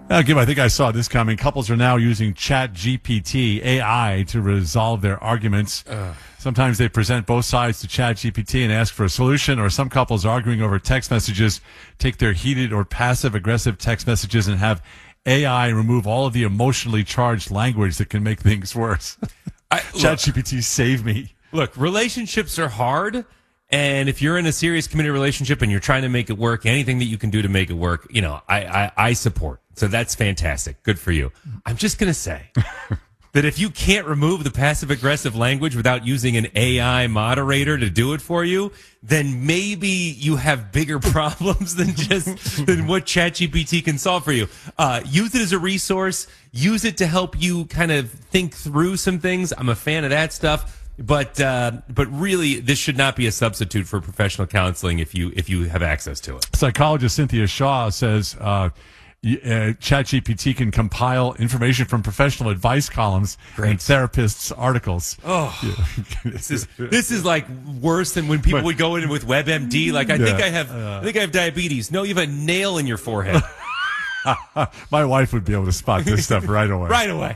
Kim, I think I saw this coming. Couples are now using Chat GPT AI to resolve their arguments. Sometimes they present both sides to Chat GPT and ask for a solution, or some couples arguing over text messages take their heated or passive-aggressive text messages and have AI remove all of the emotionally charged language that can make things worse. Chat GPT, save me. Look, relationships are hard. And if you're in a serious committed relationship and you're trying to make it work, anything that you can do to make it work, I support. So that's fantastic. Good for you. I'm just going to say that if you can't remove the passive-aggressive language without using an AI moderator to do it for you, then maybe you have bigger problems than what ChatGPT can solve for you. Use it as a resource. Use it to help you kind of think through some things. I'm a fan of that stuff. But really, this should not be a substitute for professional counseling if you have access to it. Psychologist Cynthia Shaw says ChatGPT can compile information from professional advice columns and therapists' articles. Oh, this is like worse than when people would go in with WebMD. Like, I think I have diabetes. No, you have a nail in your forehead. My wife would be able to spot this stuff right away. Right away.